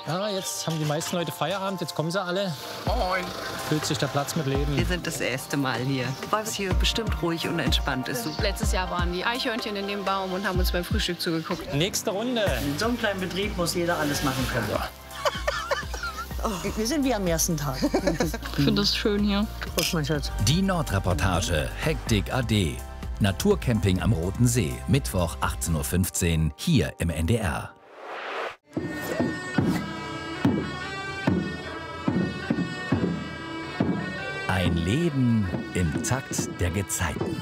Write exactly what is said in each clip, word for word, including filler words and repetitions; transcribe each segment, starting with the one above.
Ja, jetzt haben die meisten Leute Feierabend, jetzt kommen sie alle. Moin. Füllt sich der Platz mit Leben. Wir sind das erste Mal hier, weil es hier bestimmt ruhig und entspannt ist. Letztes Jahr waren die Eichhörnchen in dem Baum und haben uns beim Frühstück zugeguckt. Nächste Runde. In so einem kleinen Betrieb muss jeder alles machen können. Ja. Oh, wir sind wie am ersten Tag. Ich finde das schön hier. Prost, mein Schatz. Die Nordreportage, Hektik A D. Naturcamping am Roten See, Mittwoch achtzehn Uhr fünfzehn, hier im N D R. Ein Leben im Takt der Gezeiten.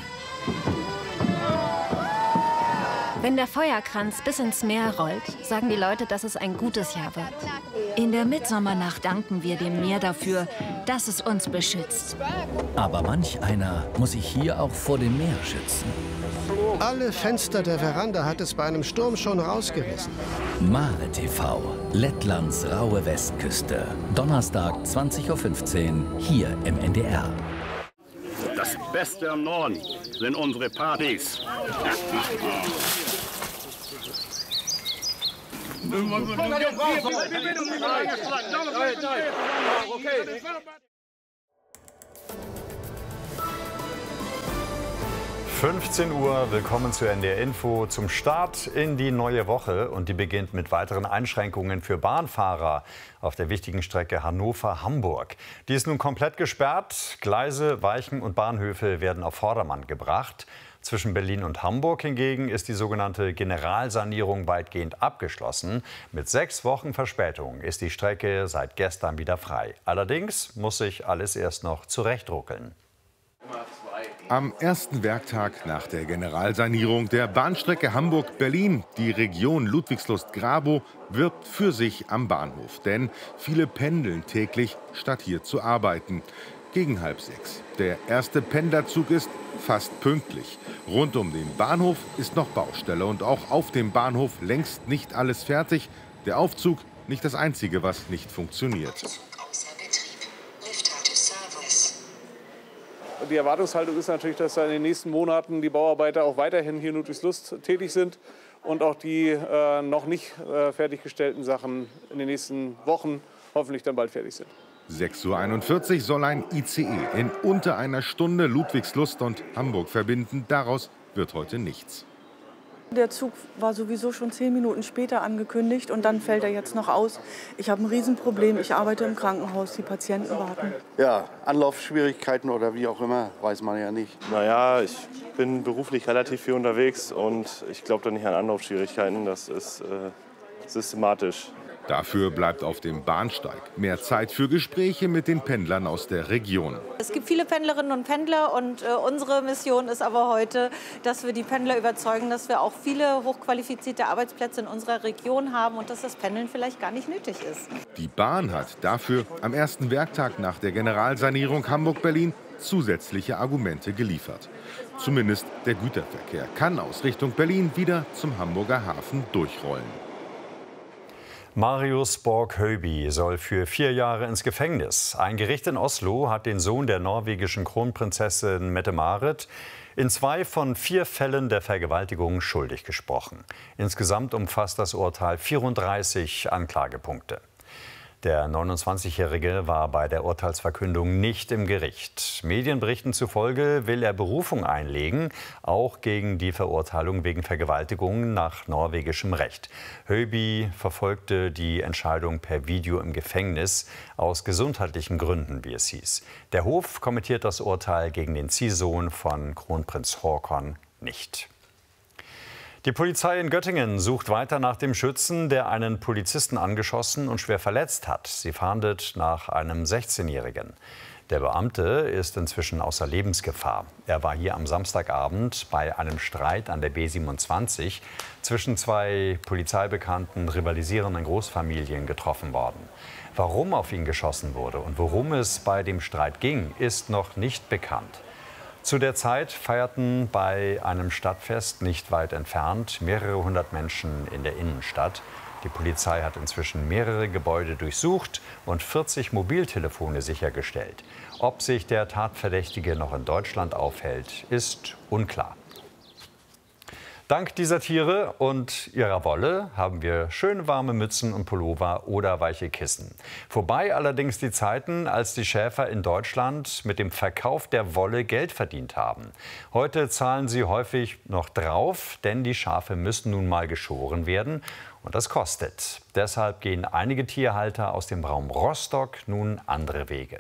Wenn der Feuerkranz bis ins Meer rollt, sagen die Leute, dass es ein gutes Jahr wird. In der Mitsommernacht danken wir dem Meer dafür, dass es uns beschützt. Aber manch einer muss sich hier auch vor dem Meer schützen. Alle Fenster der Veranda hat es bei einem Sturm schon rausgerissen. Mare T V, Lettlands raue Westküste. Donnerstag zwanzig Uhr fünfzehn, hier im N D R. Das Beste am Norden sind unsere Partys. fünfzehn Uhr, willkommen zu N D R Info, zum Start in die neue Woche. Und die beginnt mit weiteren Einschränkungen für Bahnfahrer auf der wichtigen Strecke Hannover-Hamburg. Die ist nun komplett gesperrt. Gleise, Weichen und Bahnhöfe werden auf Vordermann gebracht. Zwischen Berlin und Hamburg hingegen ist die sogenannte Generalsanierung weitgehend abgeschlossen. Mit sechs Wochen Verspätung ist die Strecke seit gestern wieder frei. Allerdings muss sich alles erst noch zurechtruckeln. Am ersten Werktag nach der Generalsanierung der Bahnstrecke Hamburg-Berlin, die Region Ludwigslust-Grabow, wirbt für sich am Bahnhof. Denn viele pendeln täglich, statt hier zu arbeiten. Gegen halb sechs. Der erste Pendlerzug ist fast pünktlich. Rund um den Bahnhof ist noch Baustelle und auch auf dem Bahnhof längst nicht alles fertig. Der Aufzug nicht das Einzige, was nicht funktioniert. Die Erwartungshaltung ist natürlich, dass in den nächsten Monaten die Bauarbeiter auch weiterhin hier in Ludwigslust tätig sind und auch die äh, noch nicht äh, fertiggestellten Sachen in den nächsten Wochen hoffentlich dann bald fertig sind. sechs Uhr einundvierzig soll ein I C E in unter einer Stunde Ludwigslust und Hamburg verbinden. Daraus wird heute nichts. Der Zug war sowieso schon zehn Minuten später angekündigt und dann fällt er jetzt noch aus. Ich habe ein Riesenproblem. Ich arbeite im Krankenhaus, die Patienten warten. Ja, Anlaufschwierigkeiten oder wie auch immer, weiß man ja nicht. Naja, ich bin beruflich relativ viel unterwegs und ich glaube da nicht an Anlaufschwierigkeiten. Das ist äh, systematisch. Dafür bleibt auf dem Bahnsteig mehr Zeit für Gespräche mit den Pendlern aus der Region. Es gibt viele Pendlerinnen und Pendler und äh, unsere Mission ist aber heute, dass wir die Pendler überzeugen, dass wir auch viele hochqualifizierte Arbeitsplätze in unserer Region haben und dass das Pendeln vielleicht gar nicht nötig ist. Die Bahn hat dafür am ersten Werktag nach der Generalsanierung Hamburg-Berlin zusätzliche Argumente geliefert. Zumindest der Güterverkehr kann aus Richtung Berlin wieder zum Hamburger Hafen durchrollen. Marius Borg-Høiby soll für vier Jahre ins Gefängnis. Ein Gericht in Oslo hat den Sohn der norwegischen Kronprinzessin Mette-Marit in zwei von vier Fällen der Vergewaltigung schuldig gesprochen. Insgesamt umfasst das Urteil vierunddreißig Anklagepunkte. Der neunundzwanzigjährige war bei der Urteilsverkündung nicht im Gericht. Medienberichten zufolge will er Berufung einlegen, auch gegen die Verurteilung wegen Vergewaltigung nach norwegischem Recht. Høiby verfolgte die Entscheidung per Video im Gefängnis aus gesundheitlichen Gründen, wie es hieß. Der Hof kommentiert das Urteil gegen den Ziehsohn von Kronprinz Haakon nicht. Die Polizei in Göttingen sucht weiter nach dem Schützen, der einen Polizisten angeschossen und schwer verletzt hat. Sie fahndet nach einem sechzehnjährigen. Der Beamte ist inzwischen außer Lebensgefahr. Er war hier am Samstagabend bei einem Streit an der B siebenundzwanzig zwischen zwei polizeibekannten rivalisierenden Großfamilien getroffen worden. Warum auf ihn geschossen wurde und worum es bei dem Streit ging, ist noch nicht bekannt. Zu der Zeit feierten bei einem Stadtfest nicht weit entfernt mehrere hundert Menschen in der Innenstadt. Die Polizei hat inzwischen mehrere Gebäude durchsucht und vierzig Mobiltelefone sichergestellt. Ob sich der Tatverdächtige noch in Deutschland aufhält, ist unklar. Dank dieser Tiere und ihrer Wolle haben wir schön warme Mützen und Pullover oder weiche Kissen. Vorbei allerdings die Zeiten, als die Schäfer in Deutschland mit dem Verkauf der Wolle Geld verdient haben. Heute zahlen sie häufig noch drauf, denn die Schafe müssen nun mal geschoren werden. Und das kostet. Deshalb gehen einige Tierhalter aus dem Raum Rostock nun andere Wege.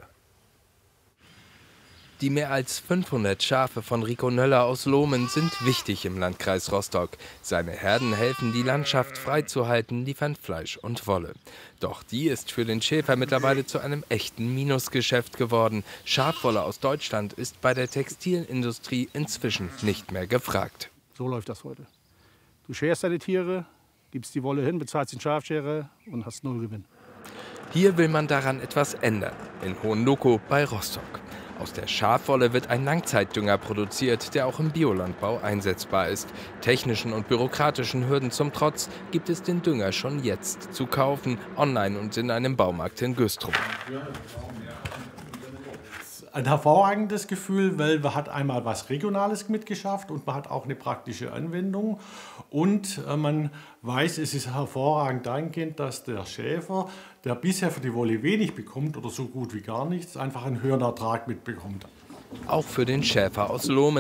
Die mehr als fünfhundert Schafe von Rico Nöller aus Lohmen sind wichtig im Landkreis Rostock. Seine Herden helfen, die Landschaft freizuhalten, liefern Fleisch und Wolle. Doch die ist für den Schäfer mittlerweile zu einem echten Minusgeschäft geworden. Schafwolle aus Deutschland ist bei der Textilindustrie inzwischen nicht mehr gefragt. So läuft das heute. Du scherst deine Tiere, gibst die Wolle hin, bezahlst den Schafscherer und hast null Gewinn. Hier will man daran etwas ändern, in Hohenlokow bei Rostock. Aus der Schafwolle wird ein Langzeitdünger produziert, der auch im Biolandbau einsetzbar ist. Technischen und bürokratischen Hürden zum Trotz gibt es den Dünger schon jetzt zu kaufen, online und in einem Baumarkt in Güstrow. Ein hervorragendes Gefühl, weil man hat einmal was Regionales mitgeschafft und man hat auch eine praktische Anwendung. Und äh, man weiß, es ist hervorragend dahingehend, dass der Schäfer, der bisher für die Wolle wenig bekommt oder so gut wie gar nichts, einfach einen höheren Ertrag mitbekommt. Auch für den Schäfer aus Lohmen